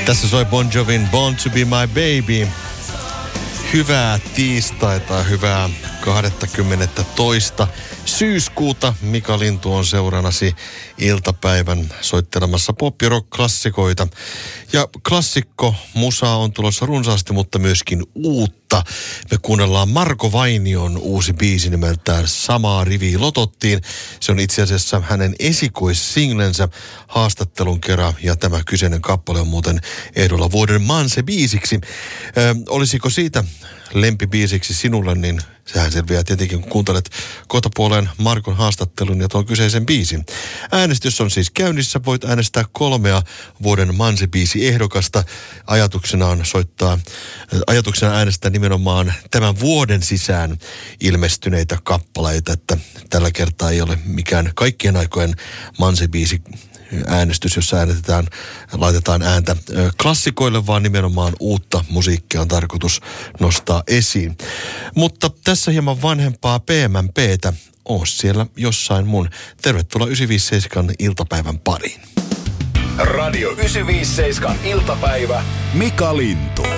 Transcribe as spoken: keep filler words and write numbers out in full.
Tässä soi Bon Jovin Born to be my baby. Hyvää tiistaita, hyvää kahdeskymmenestoinen syyskuuta. Mika Lintu on seurannasi iltapäivän soittelemassa pop-rock-klassikoita. Ja klassikko musa on tulossa runsaasti, mutta myöskin uutta. Me kuunnellaan Marko Vainion uusi biisi nimeltään Samaa riviä lotottiin. Se on itse asiassa hänen esikoissinglensä haastattelun kerran, ja tämä kyseinen kappale on muuten ehdolla vuoden Manse-biisiksi. Ö, olisiko siitä lempibiisiksi sinulle, niin sehän selviää tietenkin, kun kuuntelet kotapuoleen Markon haastattelun ja tuon kyseisen biisin. Äänestys on siis käynnissä. Voit äänestää kolmea vuoden Manse-biisi ehdokasta. Ajatuksena on soittaa, ajatuksena äänestää nimenomaan tämän vuoden sisään ilmestyneitä kappaleita, että tällä kertaa ei ole mikään kaikkien aikojen Manse-biisi äänestys, jossa äänestetään, laitetaan ääntä klassikoille, vaan nimenomaan uutta musiikkia on tarkoitus nostaa esiin. Mutta tässä hieman vanhempaa P M P:tä. Oos siellä jossain mun. Tervetuloa yhdeksänsataaviisikymmentäseitsemän iltapäivän pariin. Radio yhdeksänsataaviisikymmentäseitsemän iltapäivä. Mika Lintu.